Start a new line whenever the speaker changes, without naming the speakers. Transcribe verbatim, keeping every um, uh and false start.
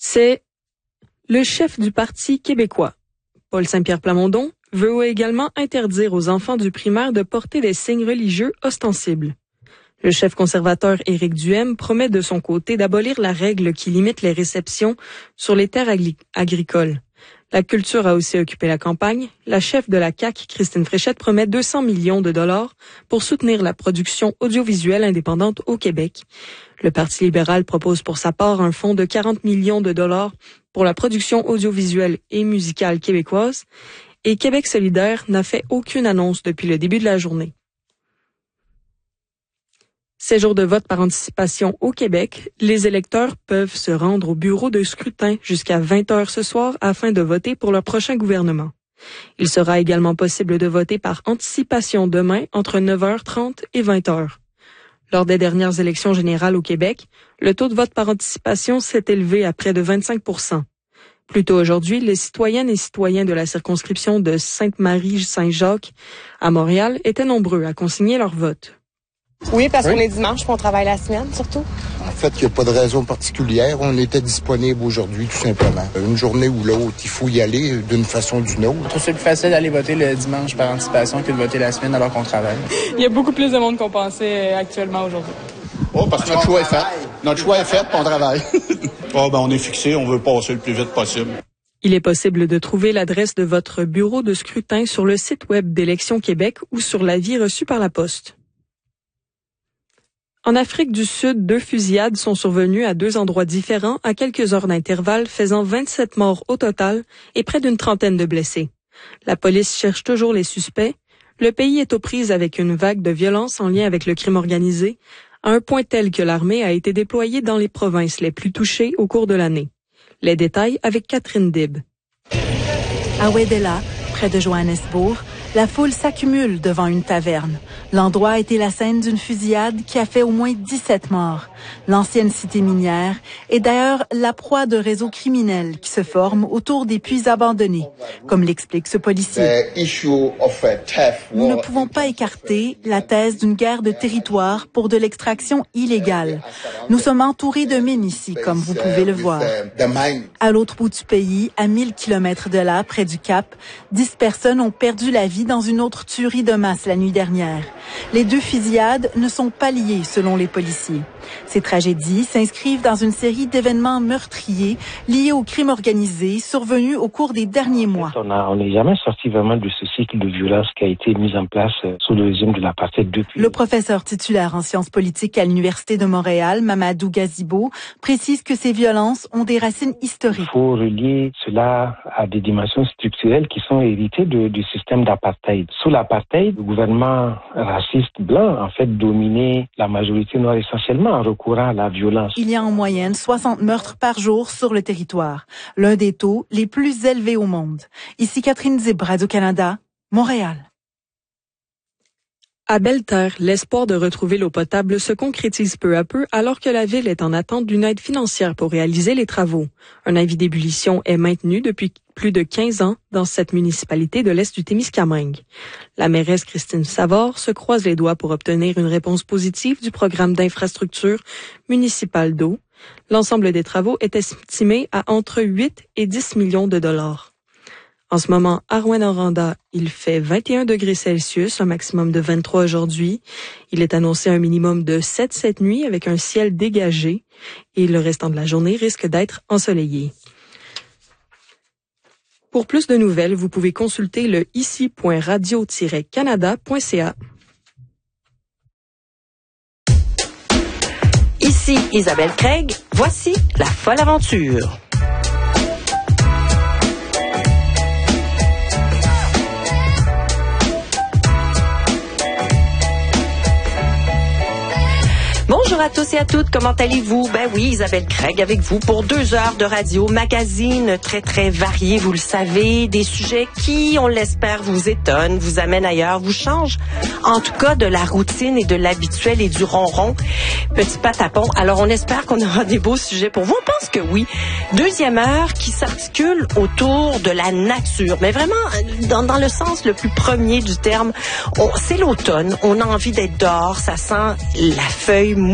C'est le chef du Parti québécois, Paul Saint-Pierre Plamondon, veut également interdire aux enfants du primaire de porter des signes religieux ostensibles. Le chef conservateur Éric Duhaime promet de son côté d'abolir la règle qui limite les réceptions sur les terres agri- agricoles. La culture a aussi occupé la campagne. La chef de la C A Q, Christine Fréchette, promet deux cents millions de dollars pour soutenir la production audiovisuelle indépendante au Québec. Le Parti libéral propose pour sa part un fonds de quarante millions de dollars pour la production audiovisuelle et musicale québécoise. Et Québec solidaire n'a fait aucune annonce depuis le début de la journée. Ces jours de vote par anticipation au Québec, les électeurs peuvent se rendre au bureau de scrutin jusqu'à vingt heures ce soir afin de voter pour leur prochain gouvernement. Il sera également possible de voter par anticipation demain entre neuf heures trente et vingt heures. Lors des dernières élections générales au Québec, le taux de vote par anticipation s'est élevé à près de vingt-cinq pour cent. Plus tôt aujourd'hui, les citoyennes et citoyens de la circonscription de Sainte-Marie-Saint-Jacques à Montréal étaient nombreux à consigner leur vote.
Oui, parce oui. qu'on est dimanche et qu'on travaille la semaine, surtout.
En fait, il n'y a pas de raison particulière. On était disponible aujourd'hui, tout simplement. Une journée ou l'autre, il faut y aller d'une façon ou d'une autre.
Je trouve c'est plus facile d'aller voter le dimanche par anticipation que de voter la semaine alors qu'on travaille.
Il y a beaucoup plus de monde qu'on pensait actuellement aujourd'hui.
Oh, parce que notre choix est fait. Notre choix est fait, puis on travaille.
Oh, ben, on est fixé, on veut passer le plus vite possible.
Il est possible de trouver l'adresse de votre bureau de scrutin sur le site web d'Élections Québec ou sur l'avis reçu par la poste. En Afrique du Sud, deux fusillades sont survenues à deux endroits différents à quelques heures d'intervalle, faisant vingt-sept morts au total et près d'une trentaine de blessés. La police cherche toujours les suspects. Le pays est aux prises avec une vague de violence en lien avec le crime organisé, à un point tel que l'armée a été déployée dans les provinces les plus touchées au cours de l'année. Les détails avec Catherine Dib.
À Wedella, près de Johannesburg, la foule s'accumule devant une taverne. L'endroit a été la scène d'une fusillade qui a fait au moins dix-sept morts. L'ancienne cité minière est d'ailleurs la proie de réseaux criminels qui se forment autour des puits abandonnés, comme l'explique ce policier. Nous ne pouvons pas écarter la thèse d'une guerre de territoire pour de l'extraction illégale. Nous sommes entourés de mines ici, comme vous pouvez le voir. À l'autre bout du pays, à mille kilomètres de là, près du Cap, dix personnes ont perdu la vie dans une autre tuerie de masse la nuit dernière. Les deux fusillades ne sont pas liées, selon les policiers. Ces tragédies s'inscrivent dans une série d'événements meurtriers liés au crime organisé survenus au cours des derniers mois.
On n'est jamais sorti vraiment de ce cycle de violence qui a été mis en place sous le régime de l'apartheid depuis.
Le professeur titulaire en sciences politiques à l'Université de Montréal, Mamadou Gazibo, précise que ces violences ont des racines historiques.
Il faut relier cela à des dimensions structurelles qui sont héritées de, du système d'apartheid. Sous l'apartheid, le gouvernement raciste blanc, en fait, dominait la majorité noire essentiellement en recourant à la violence.
Il y a en moyenne soixante meurtres par jour sur le territoire, l'un des taux les plus élevés au monde. Ici Catherine Zib, Radio-Canada, Montréal.
À Belle-Terre, l'espoir de retrouver l'eau potable se concrétise peu à peu alors que la ville est en attente d'une aide financière pour réaliser les travaux. Un avis d'ébullition est maintenu depuis plus de quinze ans dans cette municipalité de l'Est du Témiscamingue. La mairesse Christine Savard se croise les doigts pour obtenir une réponse positive du programme d'infrastructure municipale d'eau. L'ensemble des travaux est estimé à entre huit et dix millions de dollars. En ce moment, à Rouyn-Noranda, il fait vingt et un degrés Celsius, un maximum de vingt-trois aujourd'hui. Il est annoncé un minimum de sept cette nuit avec un ciel dégagé et le restant de la journée risque d'être ensoleillé. Pour plus de nouvelles, vous pouvez consulter le ici point radio tiret canada point c a.
Ici Isabelle Craig, voici la folle aventure. Bonjour à tous et à toutes, comment allez-vous? Ben oui, Isabelle Craig avec vous pour deux heures de radio, magazine très très varié, vous le savez, des sujets qui, on l'espère, vous étonnent, vous amènent ailleurs, vous changent, en tout cas de la routine et de l'habituel et du ronron. Petit patapon, alors on espère qu'on aura des beaux sujets pour vous, on pense que oui. Deuxième heure qui s'articule autour de la nature, mais vraiment dans, dans le sens le plus premier du terme. On, c'est l'automne, on a envie d'être dehors, ça sent la feuille